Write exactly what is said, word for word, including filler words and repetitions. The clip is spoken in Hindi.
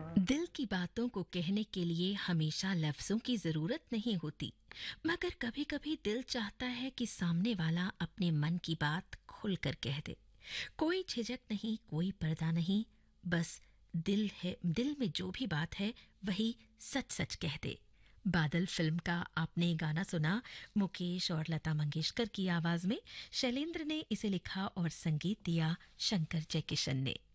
दिल की बातों को कहने के लिए हमेशा लफ्जों की जरूरत नहीं होती, मगर कभी-कभी दिल चाहता है कि सामने वाला अपने मन की बात खुलकर कह दे। कोई झिझक नहीं, कोई पर्दा नहीं, बस दिल है, दिल में जो भी बात है वही सच-सच कह दे। बादल फिल्म का आपने गाना सुना, मुकेश और लता मंगेशकर की आवाज में। शैलेंद्र ने इसे लिखा और संगीत दिया शंकर जयकिशन ने।